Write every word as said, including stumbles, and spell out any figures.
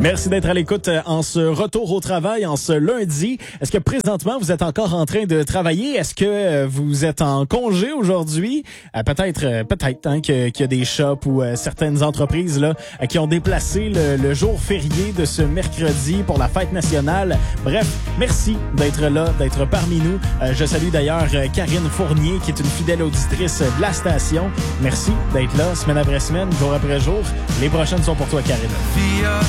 Merci d'être à l'écoute en ce retour au travail, en ce lundi. Est-ce que présentement, vous êtes encore en train de travailler? Est-ce que vous êtes en congé aujourd'hui? Euh, peut-être euh, peut-être hein, que, qu'il y a des shops ou euh, certaines entreprises là euh, qui ont déplacé le, le jour férié de ce mercredi pour la fête nationale. Bref, merci d'être là, d'être parmi nous. Euh, je salue d'ailleurs euh, Karine Fournier, qui est une fidèle auditrice de la station. Merci d'être là, semaine après semaine, jour après jour. Les prochaines sont pour toi, Karine.